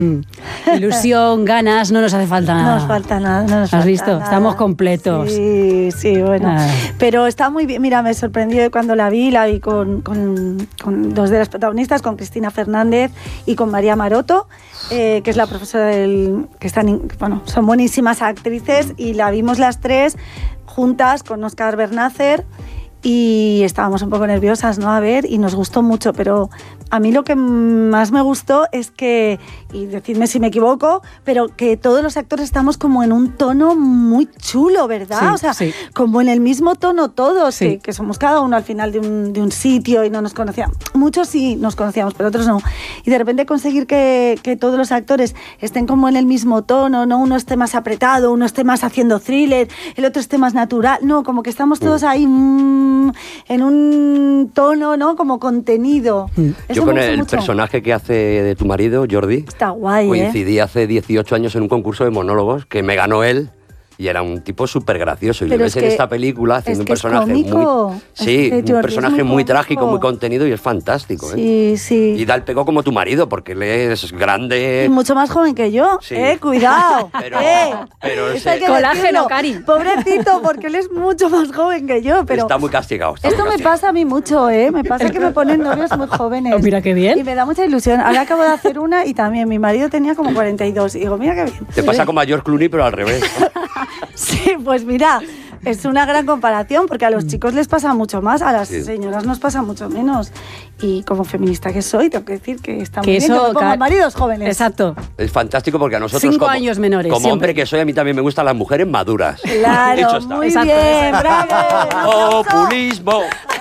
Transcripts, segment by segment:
Ilusión, ganas, no nos hace falta nada. No nos falta nada. ¿Has visto? Nada. Estamos completos. Sí, bueno. Pero está muy bien. Mira, me sorprendió cuando la vi con dos de las protagonistas, con Cristina Fernández y con María Maroto, que es la profesora son buenísimas actrices, y la vimos las tres juntas con Óscar Bernácer. Y estábamos un poco nerviosas, ¿no? A ver, y nos gustó mucho, pero a mí lo que más me gustó es que, y decidme si me equivoco, pero que todos los actores estamos como en un tono muy chulo, ¿verdad? Como en el mismo tono todos, que somos cada uno al final de un sitio y no nos conocíamos. Muchos sí nos conocíamos, pero otros no. Y de repente conseguir que todos los actores estén como en el mismo tono, no uno esté más apretado, uno esté más haciendo thriller, el otro esté más natural, no, como que estamos todos ahí en un tono, ¿no? Como contenido. Yo con el personaje que hace de tu marido, Jordi, está guay, coincidí hace 18 años en un concurso de monólogos que me ganó él. Y era un tipo súper gracioso. Y lo ves en esta película haciendo un personaje un personaje muy trágico, muy contenido, y es fantástico. Sí. Y da el pego como tu marido, porque él es grande. Y mucho más joven que yo. Cuidado. Pero ese colágeno, Cari. Pobrecito, porque él es mucho más joven que yo. Pero está muy castigado. Esto me pasa a mí mucho, Me pasa que me ponen novios muy jóvenes. Mira qué bien. Y me da mucha ilusión. Ahora acabo de hacer una y también mi marido tenía como 42. Y digo, mira qué bien. Te pasa como a George Clooney, pero al revés. Sí, pues mira, es una gran comparación, porque a los chicos les pasa mucho más, a las señoras nos pasa mucho menos. Y como feminista que soy, tengo que decir que está muy bien que me pongan maridos jóvenes. Exacto. Es fantástico, porque a nosotros 5 años menores. Como hombre que soy, a mí también me gustan las mujeres maduras. Claro, muy bien, bravo. ¡Populismo!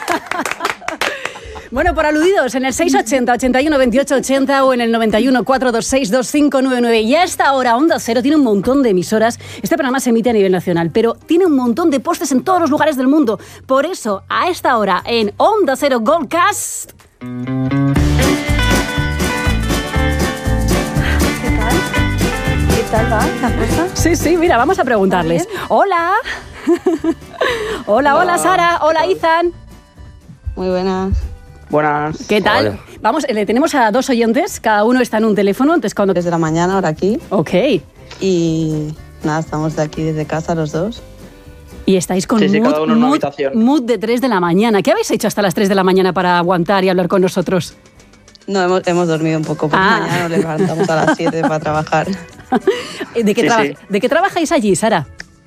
Bueno, por aludidos, en el 680 81 28 80 o en el 91 426 2599. Y a esta hora, Onda Cero tiene un montón de emisoras. Este programa se emite a nivel nacional, pero tiene un montón de postes en todos los lugares del mundo. Por eso, a esta hora, en Onda Cero Goldcast... ¿Qué tal va la cosa? Sí, mira, vamos a preguntarles. Hola. Hola, Sara. Hola, Izan. Muy buenas. Buenas. ¿Qué tal? Hola. Vamos, le tenemos a 2 oyentes, cada uno está en un teléfono, entonces cuando... Desde la mañana, ahora aquí. Ok. Y nada, estamos de aquí desde casa los dos. Y estáis con cada uno en una habitación. mood de 3 de la mañana. ¿Qué habéis hecho hasta las 3 de la mañana para aguantar y hablar con nosotros? No, hemos dormido un poco, porque mañana nos levantamos a las 7 para trabajar. ¿De qué trabajáis allí, Sara?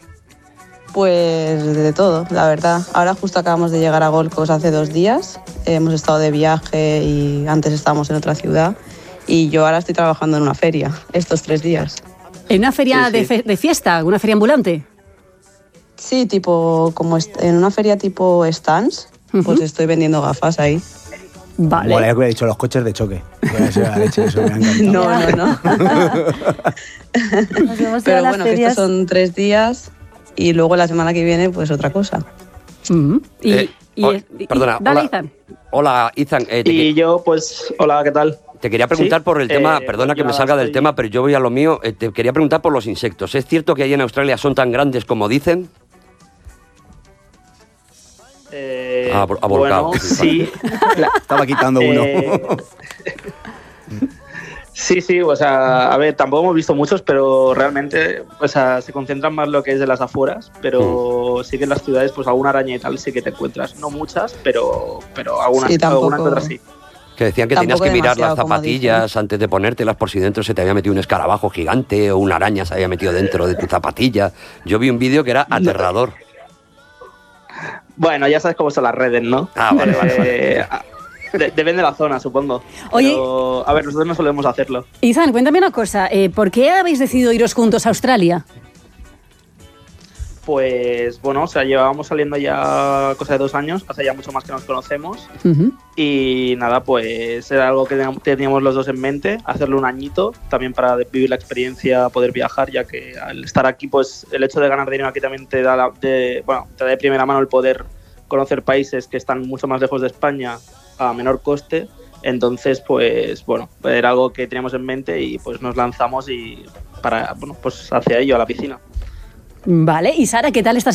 Pues de todo, la verdad. Ahora justo acabamos de llegar a Gold Coast hace 2 días. Hemos estado de viaje y antes estábamos en otra ciudad. Y yo ahora estoy trabajando en una feria, estos 3 días. ¿En una feria de fiesta? ¿Una feria ambulante? Sí, en una feria tipo stands, pues estoy vendiendo gafas ahí. Vale. Bueno, ya que he dicho los coches de choque. Eso me ha encantado. No. Pero bueno, que estos son 3 días y luego la semana que viene, pues otra cosa. Perdona, dale, Izan. Hola, Izan. Hola, ¿qué tal? Te quería preguntar por el tema, perdona que me salga del tema, pero yo voy a lo mío. Te quería preguntar por los insectos. ¿Es cierto que allí en Australia son tan grandes como dicen? Ha volcado. Bueno, sí. Estaba quitando uno. Sí, o sea, a ver, tampoco hemos visto muchos, pero realmente, o sea, se concentran más lo que es de las afueras, pero sí que en las ciudades, pues alguna araña y tal sí que te encuentras. No muchas, pero algunas, sí, alguna que otra sí. Que decían que tenías que mirar las zapatillas antes de ponértelas por si dentro se te había metido un escarabajo gigante o una araña se había metido dentro de tu zapatilla. Yo vi un vídeo que era aterrador. Bueno, ya sabes cómo son las redes, ¿no? Vale. Depende de la zona, supongo. Oye, pero, a ver, nosotros no solemos hacerlo. Izan, cuéntame una cosa. ¿Por qué habéis decidido iros juntos a Australia? Pues bueno, o sea, llevábamos saliendo ya cosa de 2 años, hace ya mucho más que nos conocemos. Y nada, pues era algo que teníamos los dos en mente, hacerlo un añito, también para vivir la experiencia, poder viajar, ya que al estar aquí, pues el hecho de ganar dinero aquí también te da te da de primera mano el poder conocer países que están mucho más lejos de España a menor coste. Entonces, pues bueno, era algo que teníamos en mente y pues nos lanzamos y pues hacia ello, a la piscina. Vale, y Sara, ¿qué tal estás